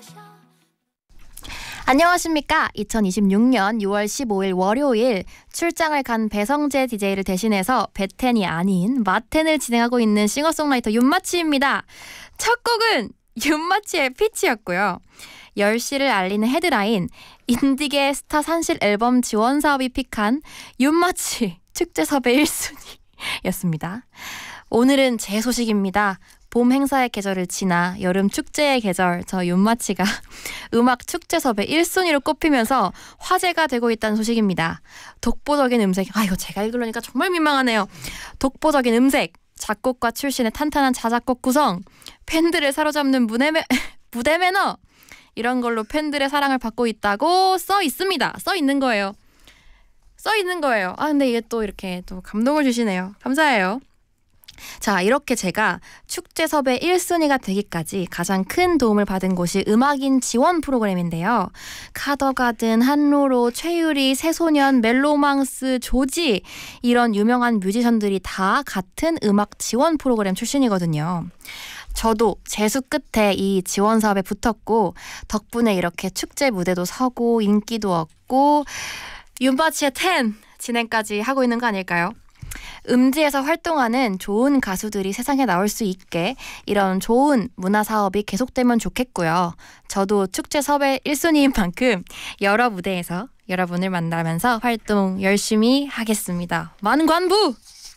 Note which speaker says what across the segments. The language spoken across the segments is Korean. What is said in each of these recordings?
Speaker 1: 안녕하십니까. 2026년 6월 15일 월요일 출장을 간 배성재 DJ를 대신해서 배텐이 아닌 마텐을 진행하고 있는 싱어송라이터 윤마치입니다. 첫 곡은 윤마치의 피치였고요. 10시를 알리는 헤드라인, 인디계 스타 산실 앨범 지원 사업이 픽한 윤마치 축제 섭외 1순위였습니다. 오늘은 제 소식입니다. 봄 행사의 계절을 지나 여름 축제의 계절, 저 윤마치가 음악 축제 섭외 1순위로 꼽히면서 화제가 되고 있다는 소식입니다. 독보적인 음색, 이거 제가 읽으려니까 정말 민망하네요. 독보적인 음색, 작곡가 출신의 탄탄한 자작곡 구성, 팬들을 사로잡는 무대 매너, 이런 걸로 팬들의 사랑을 받고 있다고 써 있습니다. 써 있는 거예요. 근데 이게 또 이렇게 또 감동을 주시네요. 감사해요. 자, 이렇게 제가 축제 섭외 1순위가 되기까지 가장 큰 도움을 받은 곳이 음악인 지원 프로그램인데요. 카더가든, 한로로, 최유리, 새소년, 멜로망스, 조지, 이런 유명한 뮤지션들이 다 같은 음악 지원 프로그램 출신이거든요. 저도 재수 끝에 이 지원 사업에 붙었고 덕분에 이렇게 축제 무대도 서고 인기도 얻고 윤마치의 10 진행까지 하고 있는 거 아닐까요? 음지에서 활동하는 좋은 가수들이 세상에 나올 수 있게 이런 좋은 문화 사업이 계속되면 좋겠고요. 저도 축제 섭외 1순위인 만큼 여러 무대에서 여러분을 만나면서 활동 열심히 하겠습니다. 만관부!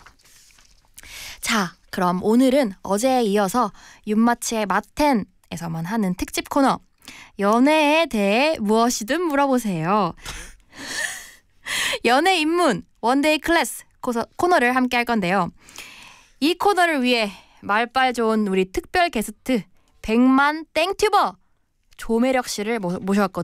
Speaker 1: 자, 그럼 오늘은 어제에 이어서 윤마치의 마텐에서만 하는 특집 코너, 연애에 대해 무엇이든 물어보세요. 연애 입문 원데이 클래스 코너를 함께 할 건데요. 이 코너를 위해 말빨 좋은 우리 특별 게스트 100만 땡튜버 조매력 씨를 모셔왔거든요.